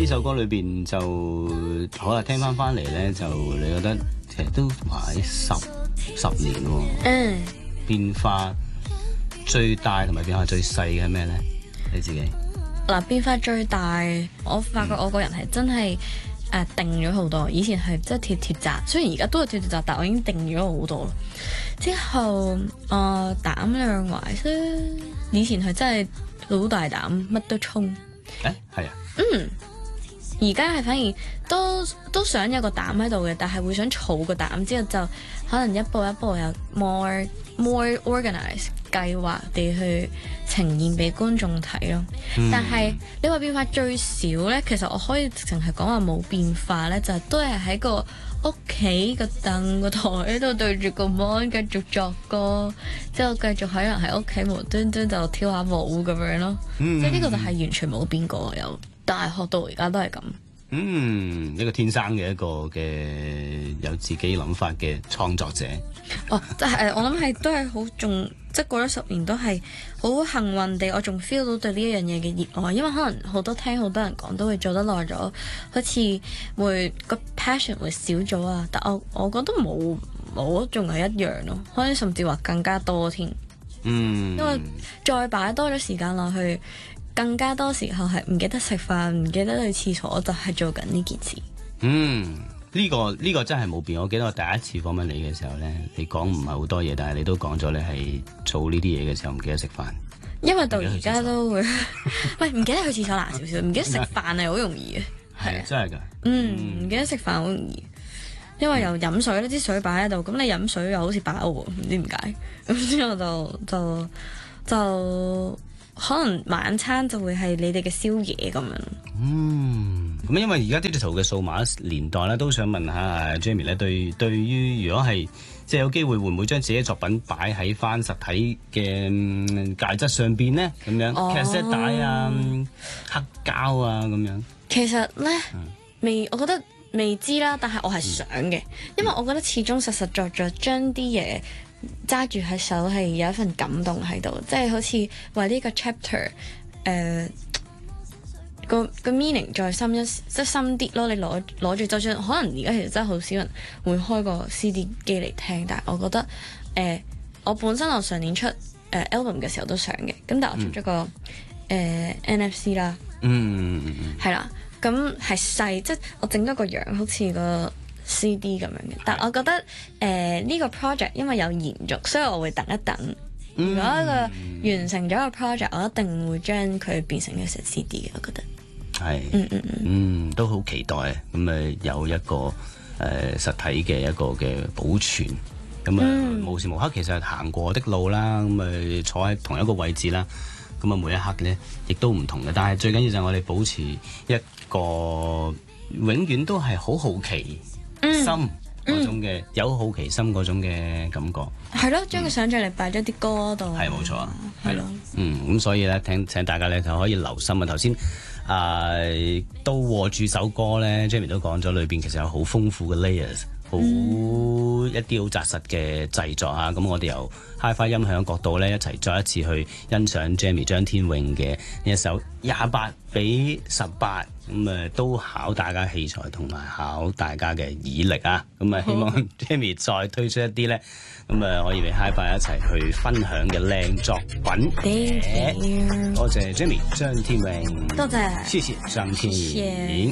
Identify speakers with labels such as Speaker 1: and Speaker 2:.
Speaker 1: 呢首歌裏邊就好啦，聽翻嚟咧，就你覺得其實都話十年喎。變化最大同埋變化最細嘅係咩咧？你自己
Speaker 2: 嗱，變化最大，我發覺我個人係真係定咗好多。以前係真係貼紮，雖然而家都係貼貼紮，但我已經定咗好多。之後膽量懷咧，以前係真係好大膽，乜都衝。
Speaker 1: 係啊。
Speaker 2: 而家係反而都想有個膽喺度嘅，但係會想儲個膽，之後就可能一步一步有 more organized 計劃地去呈現俾觀眾睇咯。但係你話變化最少呢，其實我可以直情係講話冇變化呢，就係都係喺個屋企個凳個台度對住個 mon 繼續作歌，之後繼續可能喺屋企無端端就跳下舞咁樣咯。即係呢個就係完全冇變過，由大學到而家都係咁。
Speaker 1: 一個天生嘅一個嘅有自己諗法嘅創作者。
Speaker 2: 即係我諗係都係好重，即係過咗10年都係好幸運地，我仲 feel 到對呢一樣嘢嘅熱愛。因為可能好多人講都會做得耐咗，好似會個 passion 會少咗啊。但我覺得冇，仲係一樣咯，可能甚至話更加多添。因為再擺多咗時間落去。更加多時候係唔記得食飯，唔記得去廁所，就係做緊呢件事。
Speaker 1: 呢個真係冇變。我記得我第一次訪問你嘅時候咧，你講唔係好多嘢，但係你都講咗你係做呢啲嘢嘅時候唔記得食飯。因為
Speaker 2: 到而家都會，喂，唔記得去廁所難少少，唔記得食飯係好容易嘅。
Speaker 1: 係真係㗎。唔
Speaker 2: 記得食飯好容易，因為又飲水呢啲水擺喺度，咁你飲水又好似飽喎，唔知點解。咁之後就可能晚餐就會係你哋嘅宵夜咁樣。
Speaker 1: 咁因為而家 digital 嘅數碼年代咧，都想問下 Jamie 咧，對於如果係即係有機會，會唔會將自己作品擺喺翻實體嘅介質上邊呢？咁樣cassette帶啊、黑膠啊咁樣。
Speaker 2: 其實咧我覺得未知啦，但係我係想嘅，因為我覺得始終實實在在將啲嘢揸住喺手係有一份感動喺度，即係好似話呢個 chapter 個 meaning 再深啲咯。你攞住，就算可能而家其實真係好少人會開個 CD 機嚟聽，但係我覺得我本身我上年出album 嘅時候都想嘅，咁但係我出咗個NFC 啦，係啦，咁係細，即係我整咗個樣好似個CD 咁樣嘅，但我覺得呢個 project 因為有延續，所以我會等一等。如果一個完成咗個 project，我一定會將佢變成一隻 CD 嘅。我覺得係，
Speaker 1: 都好期待。咁有一個實體嘅一個嘅保存。咁無時無刻其實行過的路啦，咁坐喺同一個位置啦。咁每一刻咧亦都唔同嘅，但係最緊要就係我哋保持一個永遠都係好好奇心嗰種嘅，有好奇心嗰種嘅感覺，係咯，將個想像力擺咗啲歌度，係冇錯啊，係咯，咁所以咧，請大家咧就可以留心啊。頭先都和住首歌咧 ，Jamie 都講咗裏邊其實有好豐富嘅 layers， 好一啲好紮實嘅製作啊。咁我哋由 Hi-Fi 音響角度咧，一齊再一次去欣賞 Jamie 張天穎嘅呢一首28:18。咁都考大家器材同埋考大家嘅耳力啊！咁希望 Jamie 再推出一啲咧，咁可以俾 Hi-Fi 一齊去分享嘅靚作品。多謝 Jamie 張天穎，多謝，謝謝張天穎。